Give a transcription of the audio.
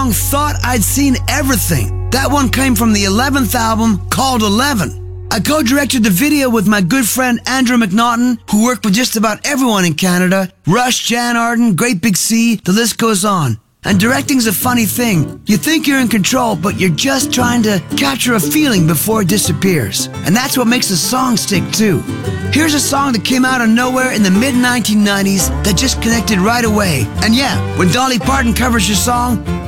song Thought I'd Seen Everything. That one came from the 11th album called 11. I co-directed the video with my good friend Andrew McNaughton, who worked with just about everyone in Canada. Rush, Jan Arden, Great Big Sea, the list goes on. And directing's a funny thing. You think you're in control, but you're just trying to capture a feeling before it disappears. And that's what makes a song stick too. Here's a song that came out of nowhere in the mid-1990s that just connected right away. And yeah, when Dolly Parton covers your song,